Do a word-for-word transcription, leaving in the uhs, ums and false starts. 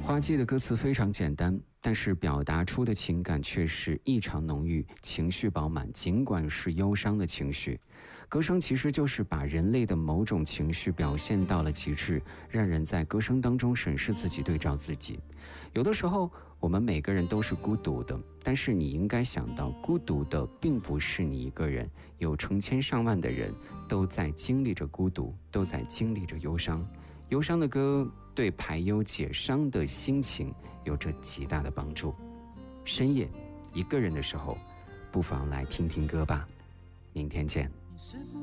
花季的歌词非常简单，但是表达出的情感却是异常浓郁，情绪饱满，尽管是忧伤的情绪。歌声其实就是把人类的某种情绪表现到了极致，让人在歌声当中审视自己，对照自己。有的时候我们每个人都是孤独的，但是你应该想到，孤独的并不是你一个人，有成千上万的人都在经历着孤独，都在经历着忧伤。忧伤的歌对排忧解伤的心情有着极大的帮助。深夜一个人的时候，不妨来听听歌吧。明天见。 你是不